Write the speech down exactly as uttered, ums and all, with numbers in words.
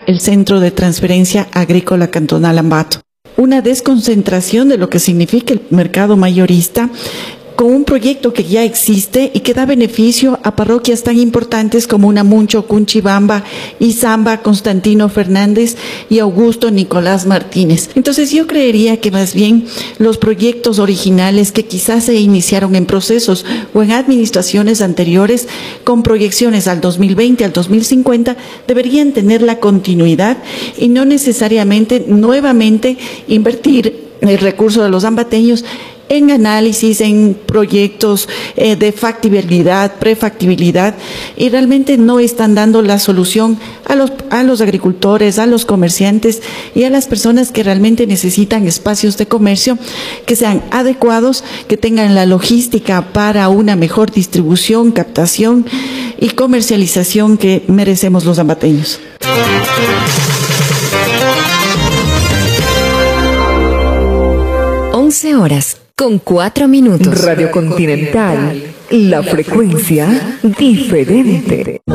el Centro de Transferencia Agrícola Cantonal Ambato. Una desconcentración de lo que significa el mercado mayorista, con un proyecto que ya existe y que da beneficio a parroquias tan importantes como Unamuncho, Cunchibamba, Izamba, Constantino Fernández y Augusto Nicolás Martínez. Entonces yo creería que más bien los proyectos originales que quizás se iniciaron en procesos o en administraciones anteriores con proyecciones al dos mil veinte, al dos mil cincuenta, deberían tener la continuidad y no necesariamente nuevamente invertir el recurso de los ambateños en análisis, en proyectos eh, de factibilidad, prefactibilidad, y realmente no están dando la solución a los, a los agricultores, a los comerciantes y a las personas que realmente necesitan espacios de comercio que sean adecuados, que tengan la logística para una mejor distribución, captación y comercialización que merecemos los ambateños. once horas con cuatro minutos. Radio Continental, la frecuencia diferente.